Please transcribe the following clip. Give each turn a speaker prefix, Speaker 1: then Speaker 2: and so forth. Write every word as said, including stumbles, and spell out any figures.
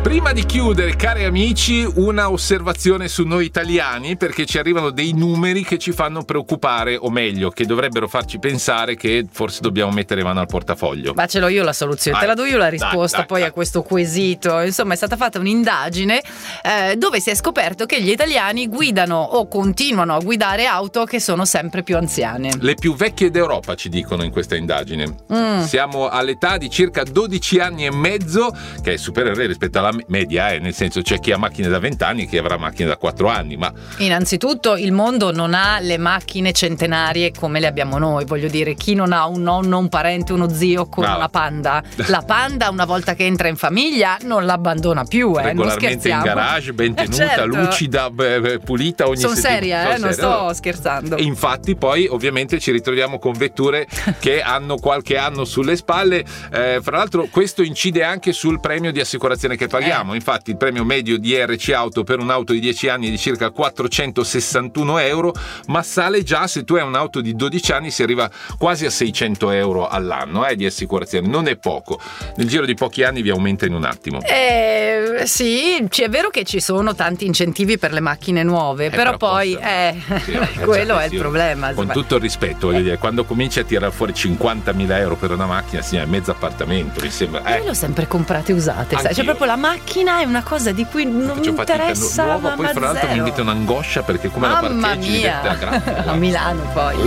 Speaker 1: Prima di chiudere, cari amici, una osservazione su noi italiani, perché ci arrivano dei numeri che ci fanno preoccupare, o meglio, che dovrebbero farci pensare che forse dobbiamo mettere mano al portafoglio.
Speaker 2: Ma ce l'ho io la soluzione,
Speaker 1: Dai,
Speaker 2: te la do io la risposta
Speaker 1: dai, dai,
Speaker 2: poi
Speaker 1: dai.
Speaker 2: a questo quesito. Insomma, è stata fatta un'indagine eh, dove si è scoperto che gli italiani guidano o continuano a guidare auto che sono sempre più anziane.
Speaker 1: Le più vecchie d'Europa, ci dicono in questa indagine.
Speaker 2: Mm.
Speaker 1: Siamo all'età di circa dodici anni e mezzo, che è superiore rispetto alla media, eh, nel senso c'è chi ha macchine da venti anni e chi avrà macchine da quattro anni, ma
Speaker 2: Innanzitutto il mondo non ha le macchine centenarie come le abbiamo noi, voglio dire, chi non ha un nonno, un parente, uno zio con
Speaker 1: Brava.
Speaker 2: una panda, la panda una volta che entra in famiglia non l'abbandona più, eh, non
Speaker 1: regolarmente in
Speaker 2: scherziamo.
Speaker 1: garage, ben
Speaker 2: Eh,
Speaker 1: tenuta,
Speaker 2: certo.
Speaker 1: lucida, beh, pulita ogni
Speaker 2: Sono
Speaker 1: settimana.
Speaker 2: seria, eh,
Speaker 1: Sono
Speaker 2: non
Speaker 1: seria.
Speaker 2: sto scherzando.
Speaker 1: E infatti poi ovviamente ci ritroviamo con vetture che hanno qualche anno sulle spalle, eh, fra l'altro questo incide anche sul premio di assicurazione che paghiamo.
Speaker 2: Eh.
Speaker 1: Infatti il premio medio di R C Auto per un'auto di dieci anni è di circa quattrocentosessantuno euro, ma sale già se tu hai un'auto di dodici anni, si arriva quasi a seicento euro all'anno eh, di assicurazione, non è poco, nel giro di pochi anni vi aumenta in un attimo.
Speaker 2: Eh, sì, c- è vero che ci sono tanti incentivi per le macchine nuove,
Speaker 1: Eh,
Speaker 2: però,
Speaker 1: però
Speaker 2: poi
Speaker 1: costano.
Speaker 2: eh,
Speaker 1: Sì, eh,
Speaker 2: quello
Speaker 1: cioè,
Speaker 2: è il
Speaker 1: sì,
Speaker 2: problema.
Speaker 1: Con tutto il rispetto, voglio dire, quando cominci a tirare fuori cinquantamila euro per una macchina, sì, è mezzo appartamento, mi sembra.
Speaker 2: Io
Speaker 1: Eh,
Speaker 2: le ho sempre comprate usate, sai? Cioè
Speaker 1: Anch'io.
Speaker 2: proprio la macchina è una cosa di cui non mi
Speaker 1: faccio fatica,
Speaker 2: interessa,
Speaker 1: nuova,
Speaker 2: ma
Speaker 1: poi fra l'altro mi
Speaker 2: zero.
Speaker 1: invita un'angoscia perché come la
Speaker 2: Mamma
Speaker 1: parcheggi
Speaker 2: mia,
Speaker 1: diventa grande.
Speaker 2: a Milano poi.